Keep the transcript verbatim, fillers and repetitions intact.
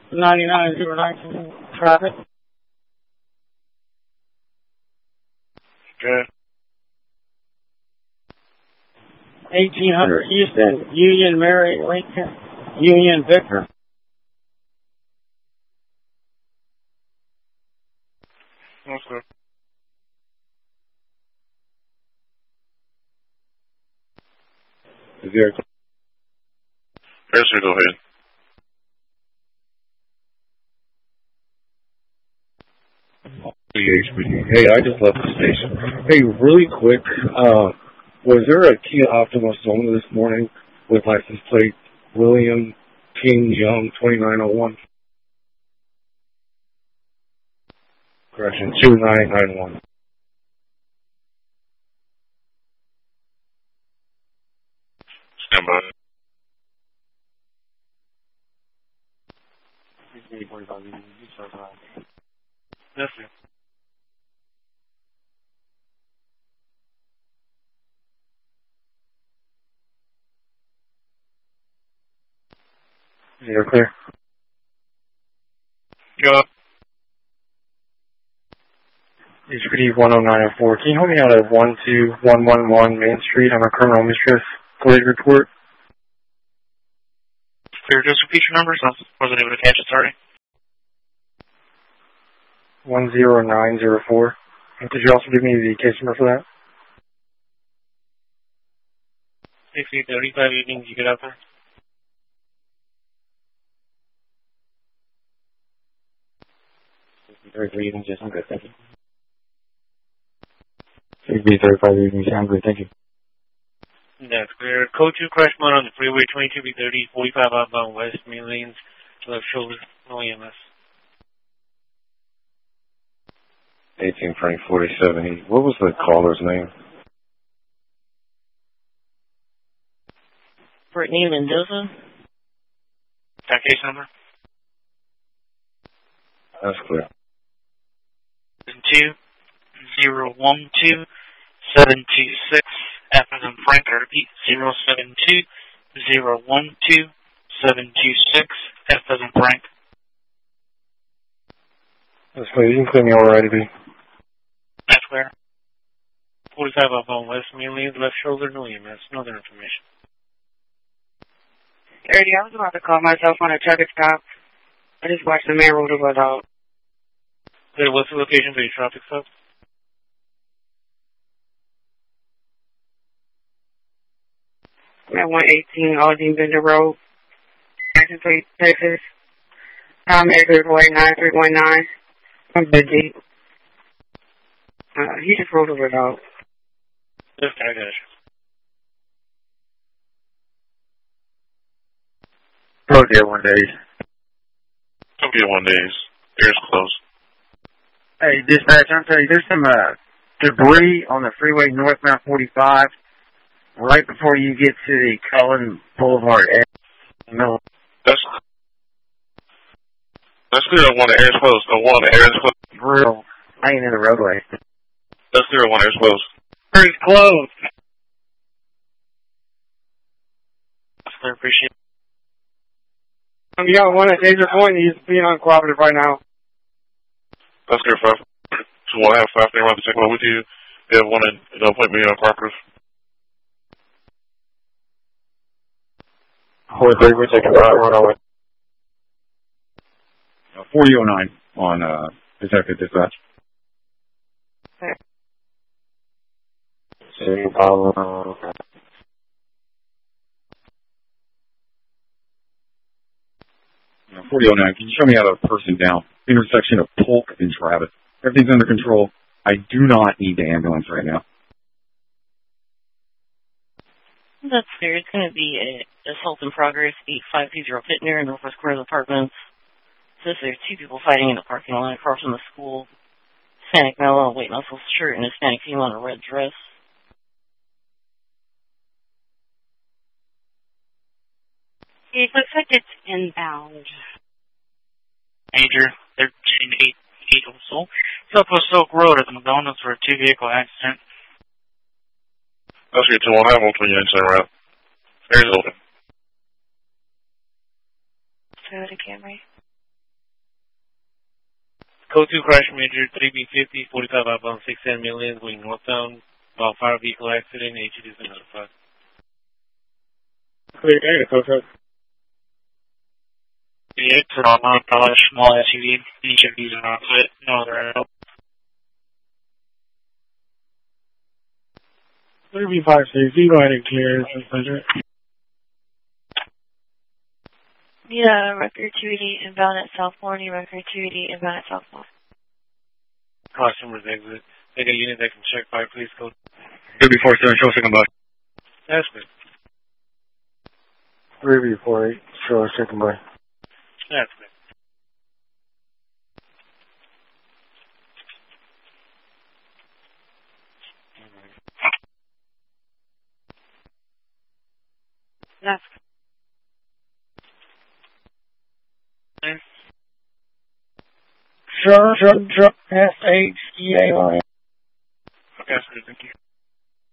ninety-nine zero nine traffic. Good. eighteen hundred Houston, Union Mary Lincoln, Union Victor. That's good. Is there? Yes, sir, go ahead. Hey, I just left the station. Hey, really quick, uh, was there a Kia Optima Soma this morning with license plate William King Young twenty-nine oh one? Correction, two nine nine one. Stand by. Yes, sir. You're clear? Go up. H P D one oh nine oh four. Can you help me out at one two one one one Main Street? I'm a criminal mistress. Police report. Clear, just repeat your numbers. I wasn't able to catch it, sorry. one zero nine zero four. And could you also give me the case number for that? sixty thirty-five evenings, you get out there? thirty-three evenings, yes, I'm good, thank you. sixty thirty-five evenings, I'm good, thank you. That's clear. Code two crash mode on the freeway, twenty-two B thirty, forty-five outbound west, main lanes, left shoulder, no E M S. eighteen Frank forty-seven. What was the caller's name? Brittany Mendoza. That case number? That's clear. two zero one two seven two six. F as in Frank, I repeat, zero seven two zero one two seven two six. F as in Frank. That's clear. You can clear me all right, B. That's clear. forty-five outbound west, main lanes, left shoulder, no E M S, no other information. Eddie, I was about to call myself on a traffic stop. I just watched the main road was out. Clear, what's the location for your traffic stop? At one eighteen Aldine Bender Road, Jackson Street, Texas. Um, exit Roy nine three one nine from the Jeep. Uh, he just rolled over it out. Yes, I got you. Close here one days. Don't be one days. Ears closed. Hey, dispatch, I'm telling you, there's some uh, debris on the freeway northbound forty-five right before you get to the Cullen Boulevard exit. No. That's, that's clear. I want the air's closed. I want the air's closed. Real lane in the roadway. That's clear. I want air's closed. Air's closed. That's clear. Appreciate it. Um, you got one at Taser Point. He's being uncooperative right now. That's clear. Five. So we'll have five things around to check one with you. You have one at no point being uncooperative. four three, we're taking right, right away. forty oh nine on uh, Detective Dispatch. Same problem. forty oh nine, can you show me how to person down? Intersection of Polk and Travis. Everything's under control. I do not need the ambulance right now. That's fair. It's going to be a assault in progress, eight five two zero Pittner in Northwest Corners Apartments. Says there's two people fighting in the parking lot across from the school. Hispanic male on a white muscle shirt and Hispanic female on a red dress. It looks like it's inbound. Major thirteen eight eight also. Southwest Oak Road at the McDonald's for a two vehicle accident. That's your two one nine one twenty inside route. Air's open. Say that again, Ray. Code two crash major, three B fifty, forty-five outbound, six ten million, going northbound, about fire vehicle accident, H D is notified. Clear area, code two. The exit on one dollar small S U V, each of these are not fit, no other help. three B five six, you go ahead and clear six hundred. Yeah, record two eighty inbound at Southbourne, you record two eighty inbound at Southbourne. Customers exit. Take a unit that can check fire, please code. three B four seven, show second bus. That's good. three B four eight, show second bus. That's good. That's good. Sure, sure, sure, S H E A R N. That's good, thank you.